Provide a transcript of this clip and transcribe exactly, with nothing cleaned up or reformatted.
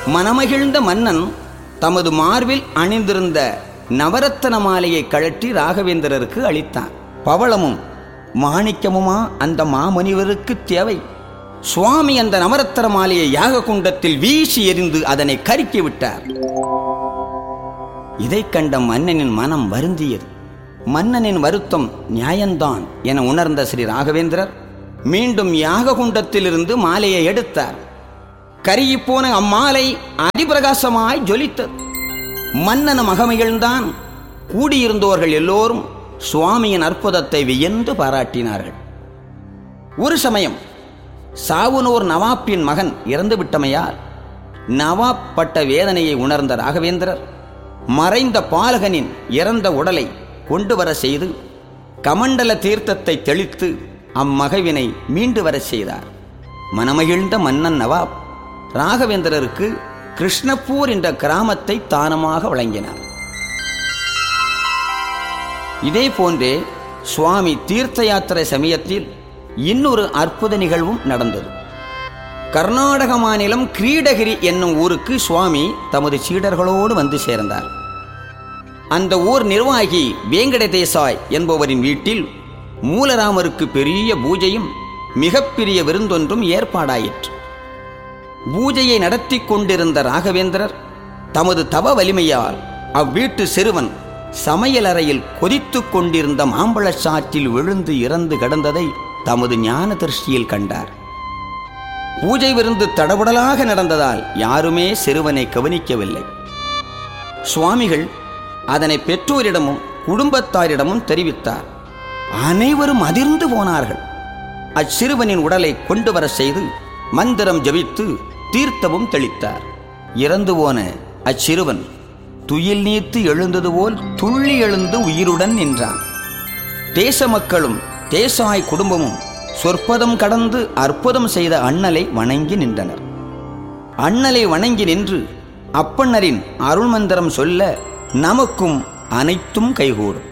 மனமகிழ்ந்த மன்னன் தமது மார்பில் அணிந்திருந்த நவரத்தன மாலையை கழற்றி ராகவேந்திரருக்கு அளித்தான். பவளமும் மாணிக்கமுமா அந்த மாமுனிவருக்கு தேவை? சுவாமி அந்த நவரத்தன மாலையை யாக குண்டத்தில் வீசி எறிந்து அதனை கருக்கி விட்டார். இதை கண்ட மன்னனின் மனம் வருந்தியது. மன்னனின் வருத்தம் நியாயந்தான் என உணர்ந்த ஸ்ரீ ராகவேந்திரர் மீண்டும் யாக குண்டத்திலிருந்து மாலையை எடுத்தார். கருகிப்போன அம்மாலை அதிபிரகாசமாய் ஜொலித்தது. மன்னனும் மகமகிழ்ந்தான். கூடியிருந்தோர்கள் எல்லோரும் சுவாமியின் அற்புதத்தை வியந்து பாராட்டினார்கள். ஒரு சமயம் சாவுனூர் நவாப்பின் மகன் இறந்து விட்டமையால் நவாப் பட்ட வேதனையை உணர்ந்த ராகவேந்திரர் மறைந்த பாலகனின் இறந்த உடலை கொண்டு வர செய்து கமண்டல தீர்த்தத்தை தெளித்து அம்மகவினை மீண்டு வர செய்தார். மனமகிழ்ந்த மன்னன் நவாப் ராகவேந்திரருக்கு கிருஷ்ணப்பூர் என்ற கிராமத்தை தானமாக வழங்கினார். இதே போன்றே சுவாமி தீர்த்த யாத்திரை சமயத்தில் இன்னொரு அற்புத நிகழ்வும் நடந்தது. கர்நாடக மாநிலம் கிரீடகிரி என்னும் ஊருக்கு சுவாமி தமது சீடர்களோடு வந்து சேர்ந்தார். அந்த ஊர் நிர்வாகி வேங்கட தேசாய் என்பவரின் வீட்டில் மூலராமருக்கு பெரிய பூஜையும் மிகப்பெரிய விருந்தொன்றும் ஏற்பாடாயிற்று. பூஜையை நடத்தி கொண்டிருந்த ராகவேந்திரர் தமது தவ வலிமையால் அவ்வீட்டு சிறுவன் சமையலறையில் கொதித்து கொண்டிருந்த மாம்பழச் சாற்றில் விழுந்து இறந்து கிடந்ததை தமது ஞான திருஷ்டியில் கண்டார். பூஜை விருந்து தடபுடலாக நடந்ததால் யாருமே சிறுவனை கவனிக்கவில்லை. சுவாமிகள் அதனை பெற்றோரிடமும் குடும்பத்தாரிடமும் தெரிவித்தார். அனைவரும் அதிர்ந்து போனார்கள். அச்சிறுவனின் உடலை கொண்டு வர செய்து மந்திரம் ஜபித்து தீர்த்தமும் தெளித்தார். இறந்து போன அச்சிறுவன் துயில் நீத்து எழுந்தது போல் துள்ளி எழுந்து உயிருடன் நின்றான். தேச மக்களும் தேசாய் குடும்பமும் சொற்பதம் கடந்து அற்புதம் செய்த அண்ணலை வணங்கி நின்றனர். அண்ணலை வணங்கி நின்று அப்பண்ணரின் அருள்மந்திரம் சொல்ல நமக்கும் அனைத்தும் கைகூடும்.